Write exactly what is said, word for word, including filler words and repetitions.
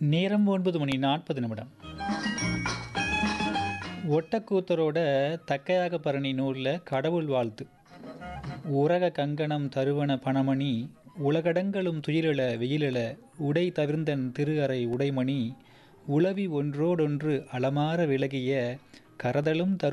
நேரம் ஒன்பது மணி நாற்பது நிமிடம். ஒட்டக்கூத்தரோட தக்கையாக பரணி நூலில் கடவுள் வாழ்த்து. உரக கங்கணம் தருவன பணமணி உலகடங்களும் துயிலெழ வெயிலெழ உடை தவிர்ந்தன் திரு அறை உடைமணி உளவி ஒன்றோடொன்று அலமார விலகிய கரதலும் தரு